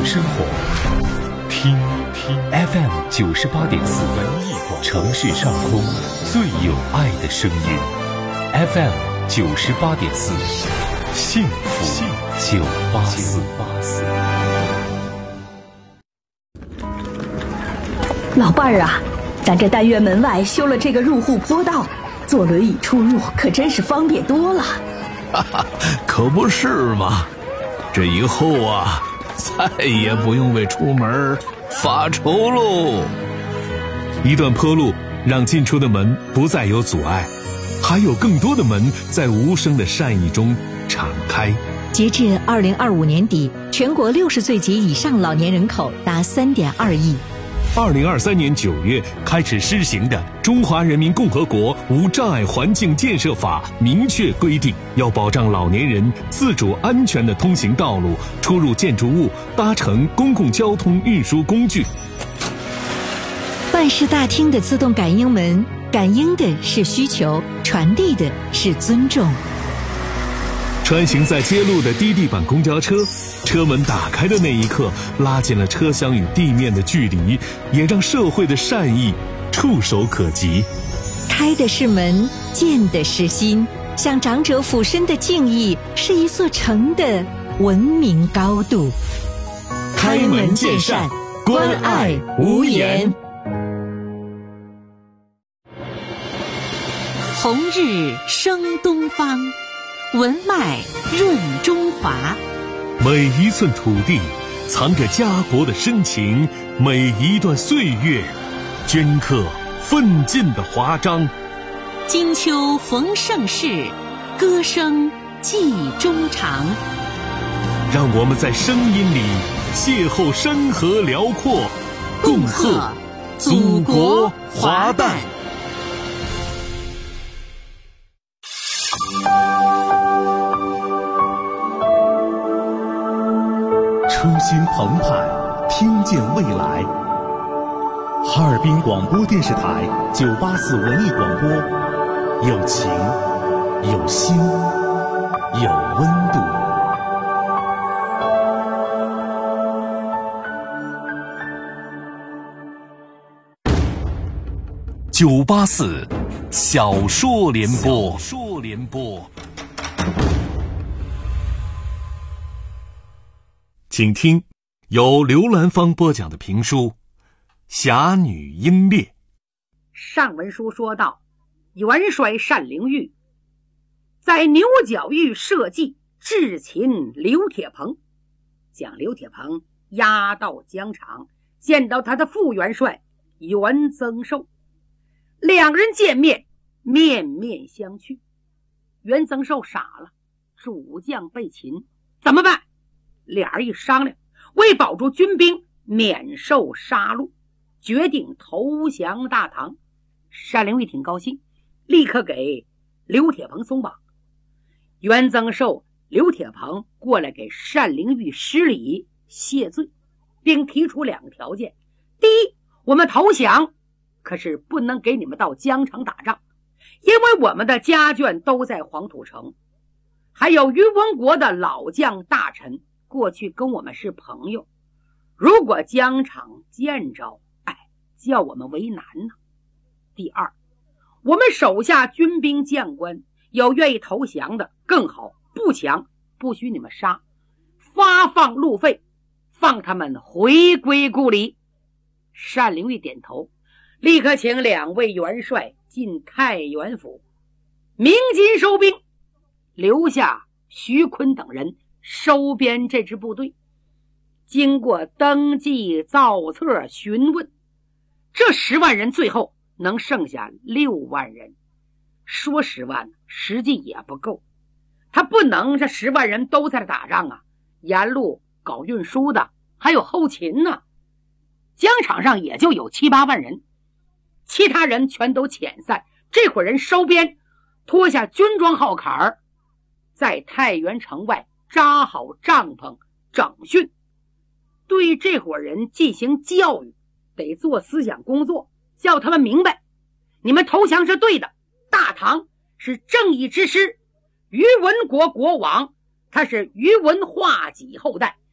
生活，听 FM98.4，城市上空最有爱的声音。FM98.4，幸福984。 老伴儿啊，咱这单元门外修了这个入户坡道，坐轮椅出入可真是方便多了。 哈哈，可不是嘛！这以后啊，再也不用为出门发愁喽。 一段坡路让进出的门不再有阻碍，还有更多的门在无声的善意中敞开。 截至2025年底，全国60岁及以上老年人口达3.2亿。 2023年9月开始施行的《中华人民共和国无障碍环境建设法》明确规定，要保障老年人自主安全的通行道路、出入建筑物、搭乘公共交通运输工具。 办事大厅的自动感应门，感应的是需求，传递的是尊重。 穿行在街路的低地板公交车，车门打开的那一刻，拉近了车厢与地面的距离，也让社会的善意触手可及。 开的是门，见的是心，向长者俯身的敬意，是一座城的文明高度。 开门见山，关爱无言。 红日升东方，文脉润中华。 每一寸土地藏着家国的深情，每一段岁月镌刻奋进的华章。 金秋逢盛世，歌声寄衷肠。 让我们在声音里邂逅山河辽阔，共贺祖国华诞。 初心澎湃，听见未来。哈尔滨广播电视台984文艺广播，有情，有心，有温度。 984小说联播。请听由刘兰芳播讲的评书《侠女英烈》。 上文书说到，元帅单灵玉在牛角峪设计智擒刘铁鹏，将刘铁鹏押到疆场，见到他的副元帅袁增寿。两人见面，面面相觑。袁增寿傻了，主将被擒，怎么办？俩人一商量，为保住军兵免受杀戮，决定投降大唐。单灵玉挺高兴，立刻给刘铁鹏松绑。袁增寿、刘铁鹏过来给单灵玉施礼谢罪，并提出2个条件：第一，我们投降，可是不能给你们到疆场打仗，因为我们的家眷都在黄土城，还有于文国的老将大臣过去跟我们是朋友，如果疆场见着，叫我们为难呢。第二，我们手下军兵将官有愿意投降的更好，不强不许你们杀，发放路费，放他们回归故里。单灵玉点头，立刻请2位元帅进太原府，鸣金收兵，留下徐坤等人收编这支部队。经过登记造册询问，这10万人最后能剩下6万人。说10万实际也不够，他不能这10万人都在这打仗啊，沿路搞运输的还有后勤呢。疆场上也就有7、8万人，其他人全都遣散。这伙人收编，脱下军装号坎儿，在太原城外扎好帐篷整训，对这伙人进行教育，得做思想工作，叫他们明白你们投降是对的，大唐是正义之师，于文国国王他是于文化己后代，